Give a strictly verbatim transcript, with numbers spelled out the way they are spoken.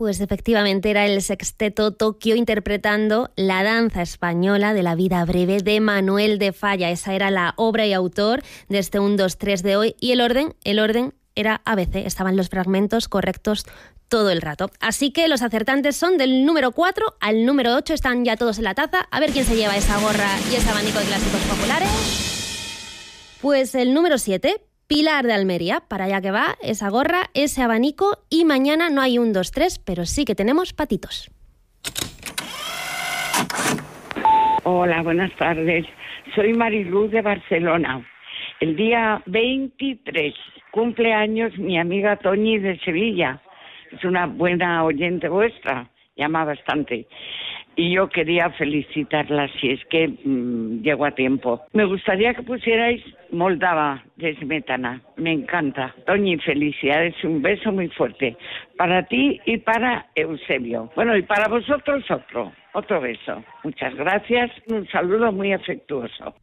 Pues efectivamente era el Sexteto Tokio interpretando la danza española de la vida breve de Manuel de Falla. Esa era la obra y autor de este uno, dos, tres de hoy. Y el orden, el orden era A B C. Estaban los fragmentos correctos todo el rato. Así que los acertantes son del número cuatro al número ocho. Están ya todos en la taza. A ver quién se lleva esa gorra y ese abanico de clásicos populares. Pues el número siete... Pilar de Almería, para allá que va, esa gorra, ese abanico, y mañana no hay un, dos, tres, pero sí que tenemos patitos. Hola, buenas tardes. Soy Mariluz de Barcelona. El día veintitrés cumpleaños mi amiga Toñi de Sevilla. Es una buena oyente vuestra, llama bastante. Y yo quería felicitarla si es que mmm, llego a tiempo. Me gustaría que pusierais Moldava de Smetana. Me encanta. Toñi, felicidades. Un beso muy fuerte para ti y para Eusebio. Bueno, y para vosotros otro. Otro beso. Muchas gracias. Un saludo muy afectuoso.